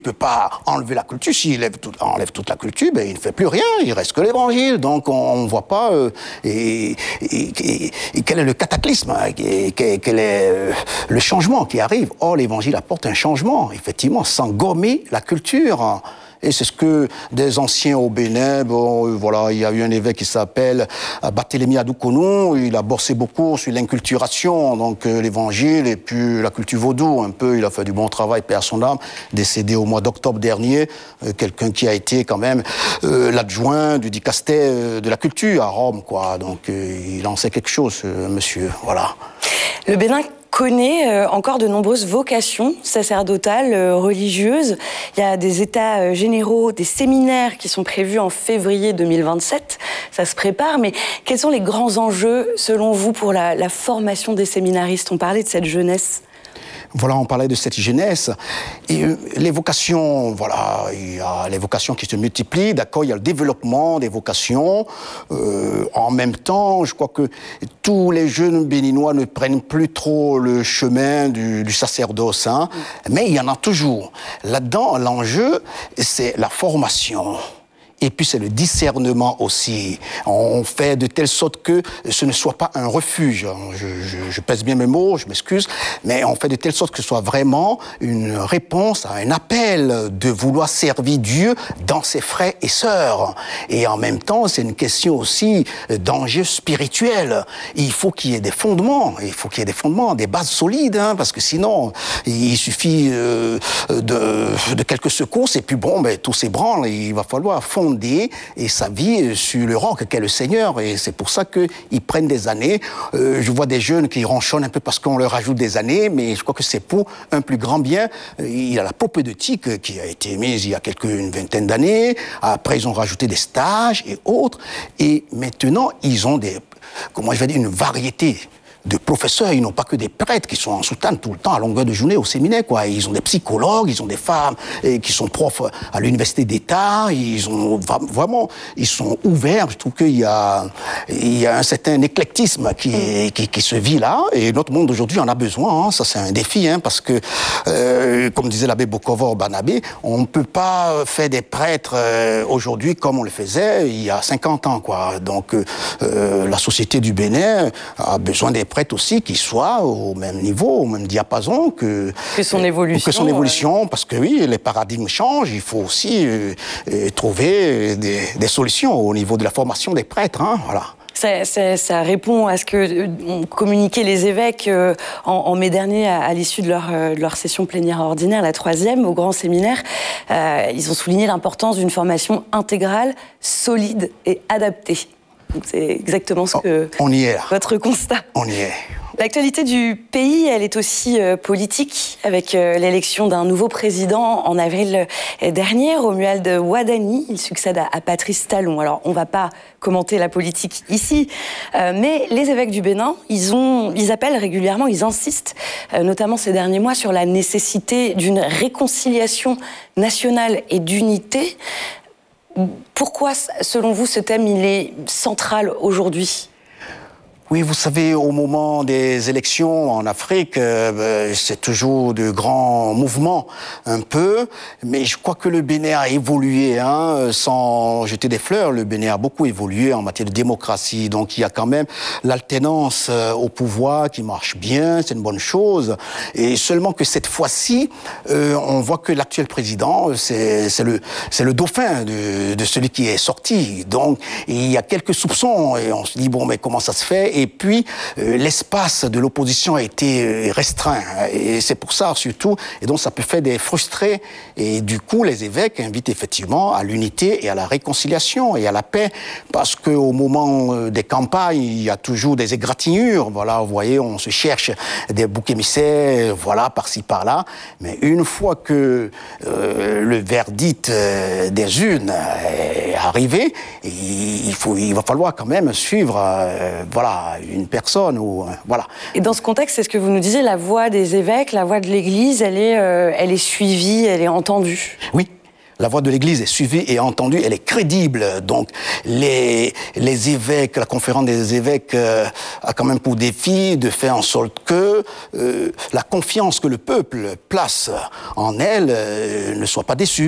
Il ne peut pas enlever la culture. S'il enlève toute la culture, ben, il ne fait plus rien. Il reste que l'évangile. Donc, on ne voit pas et quel est le cataclysme, quel est le changement qui arrive. Or, l'évangile apporte un changement, effectivement, sans gommer la culture. Et c'est ce que des anciens au Bénin, voilà, il y a eu un évêque qui s'appelle Barthélemy Adoukonou, il a bossé beaucoup sur l'inculturation, donc l'évangile et puis la culture vaudou un peu, il a fait du bon travail, paix à son âme, décédé au mois d'octobre dernier, quelqu'un qui a été quand même l'adjoint du dicaster de la culture à Rome, quoi, donc il en sait quelque chose, monsieur, voilà. Le Bénin connaît encore de nombreuses vocations sacerdotales, religieuses. Il y a des états généraux, des séminaires qui sont prévus en février 2027. Ça se prépare, mais quels sont les grands enjeux, selon vous, pour la formation des séminaristes? On parlait de cette jeunesse. Voilà, on parlait de cette jeunesse. Et les vocations, voilà, il y a les vocations qui se multiplient, d'accord, il y a le développement des vocations. En même temps, je crois que tous les jeunes béninois ne prennent plus trop le chemin du sacerdoce, hein, mais il y en a toujours. Là-dedans, l'enjeu, c'est la formation. Et puis c'est le discernement aussi. On fait de telle sorte que ce ne soit pas un refuge. Je pèse bien mes mots, je m'excuse, mais on fait de telle sorte que ce soit vraiment une réponse à un appel de vouloir servir Dieu dans ses frères et sœurs. Et en même temps, c'est une question aussi d'enjeu spirituel. Il faut qu'il y ait des fondements, des bases solides, hein, parce que sinon, il suffit de quelques secousses et puis bon, ben, tout s'ébranle. Il va falloir fonder et sa vie sur le roc qu'est le Seigneur, et c'est pour ça qu'ils prennent des années. Je vois des jeunes qui ronchonnent un peu parce qu'on leur ajoute des années, mais je crois que c'est pour un plus grand bien. Il y a la propédeutique qui a été mise il y a une vingtaine d'années. Après, ils ont rajouté des stages et autres, et maintenant, ils ont une variété de professeurs. Ils n'ont pas que des prêtres qui sont en soutane tout le temps à longueur de journée au séminaire, quoi. Ils ont des psychologues, ils ont des femmes qui sont profs à l'université d'État. Ils sont ouverts. Je trouve qu'il y a un certain éclectisme qui se vit là. Et notre monde aujourd'hui en a besoin. Hein. Ça, c'est un défi, hein, parce que, comme disait l'abbé Bokovor Banabé, on ne peut pas faire des prêtres aujourd'hui comme on le faisait il y a 50 ans, quoi. Donc, la société du Bénin a besoin des prêtres aussi qui soient au même niveau, au même diapason que son évolution. Parce que oui, les paradigmes changent, il faut aussi trouver des solutions au niveau de la formation des prêtres, hein, voilà. Ça répond à ce que ont communiqué les évêques en mai dernier à l'issue de leur session plénière ordinaire, la 3e, au grand séminaire. Ils ont souligné l'importance d'une formation intégrale, solide et adaptée. C'est exactement ce que on y est, votre constat. On y est. L'actualité du pays, elle est aussi politique, avec l'élection d'un nouveau président en avril dernier, Romuald Wadani. Il succède à Patrice Talon. Alors, on ne va pas commenter la politique ici, mais les évêques du Bénin, ils appellent régulièrement, ils insistent, notamment ces derniers mois, sur la nécessité d'une réconciliation nationale et d'unité. Pourquoi, selon vous, ce thème, il est central aujourd'hui ? Oui, vous savez, au moment des élections en Afrique, c'est toujours de grands mouvements, un peu, mais je crois que le Bénin a évolué, hein, sans jeter des fleurs. Le Bénin a beaucoup évolué en matière de démocratie, donc il y a quand même l'alternance au pouvoir qui marche bien, c'est une bonne chose, et seulement que cette fois-ci, on voit que l'actuel président, c'est le dauphin de celui qui est sorti, donc il y a quelques soupçons, et on se dit, bon, mais comment ça se fait ? Et puis, l'espace de l'opposition a été restreint. Et c'est pour ça, surtout, et donc ça peut faire des frustrés. Et du coup, les évêques invitent effectivement à l'unité et à la réconciliation et à la paix, parce qu'au moment des campagnes, il y a toujours des égratignures. Voilà, vous voyez, on se cherche des boucs émissaires, voilà, par-ci, par-là. Mais une fois que le verdict des urnes est arrivé, il va falloir quand même suivre, voilà, une personne ou voilà. Et dans ce contexte, c'est ce que vous nous disiez, la voix des évêques, la voix de l'Église, elle est suivie, elle est entendue. Oui. la voix de l'Église est suivie et entendue, elle est crédible. Donc les évêques, la conférence des évêques a quand même pour défi de faire en sorte que la confiance que le peuple place en elle ne soit pas déçue.